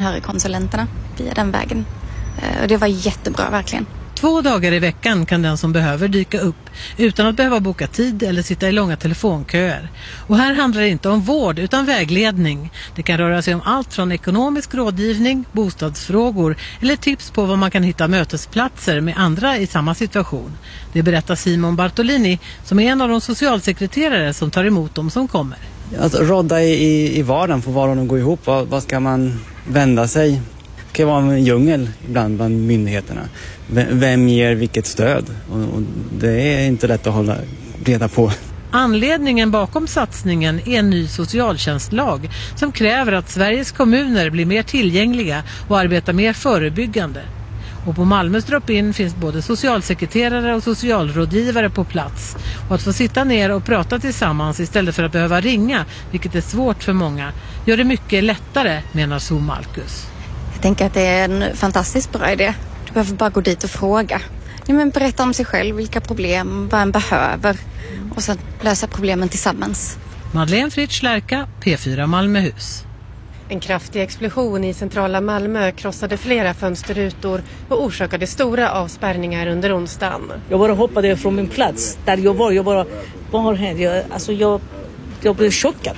anhörigkonsulenterna via den vägen. Och det var jättebra verkligen. 2 dagar i veckan kan den som behöver dyka upp utan att behöva boka tid eller sitta i långa telefonköer. Och här handlar det inte om vård utan vägledning. Det kan röra sig om allt från ekonomisk rådgivning, bostadsfrågor eller tips på var man kan hitta mötesplatser med andra i samma situation. Det berättar Simon Bartolini som är en av de socialsekreterare som tar emot dem som kommer. Alltså, rodda i vardagen för vardagen att gå ihop. Vad ska man vända sig? Det kan vara en djungel ibland bland myndigheterna. Vem ger vilket stöd? Och det är inte lätt att hålla reda på. Anledningen bakom satsningen är en ny socialtjänstlag som kräver att Sveriges kommuner blir mer tillgängliga och arbetar mer förebyggande. Och på Malmös drop-in finns både socialsekreterare och socialrådgivare på plats. Och att få sitta ner och prata tillsammans istället för att behöva ringa, vilket är svårt för många, gör det mycket lättare, menar So Marcus. Jag tänker att det är en fantastiskt bra idé. Du behöver bara gå dit och fråga. Berätta om sig själv, vilka problem, vad en behöver. Och sen lösa problemen tillsammans. Madeleine Fritz Lärka, P4 Malmöhus. En kraftig explosion i centrala Malmö krossade flera fönsterrutor och orsakade stora avspärrningar under onsdagen. Jag bara hoppade från min plats där jag var. Vad har hänt? Jag blev chockad.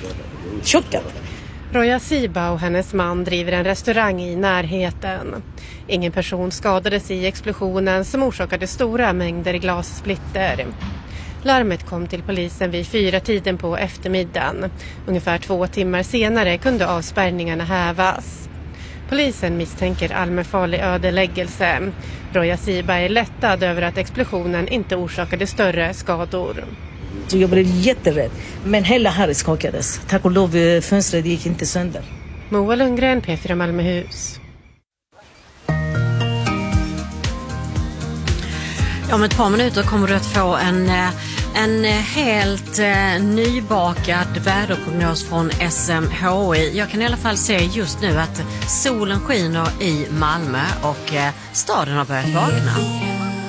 Roya Siba och hennes man driver en restaurang i närheten. Ingen person skadades i explosionen som orsakade stora mängder glassplitter. Larmet kom till polisen vid 4-tiden på eftermiddagen. Ungefär 2 timmar senare kunde avspärrningarna hävas. Polisen misstänker allmänfarlig ödeläggelse. Roya Siba är lättad över att explosionen inte orsakade större skador. Så jag blev jätterädd. Men hela här skakades. Tack och lov, fönstret gick inte sönder. Moa Lundgren, P4 Malmöhus. Om ett par minuter kommer du att få en helt nybakad väderprognos från SMHI. Jag kan i alla fall se just nu att solen skiner i Malmö och staden har börjat vakna.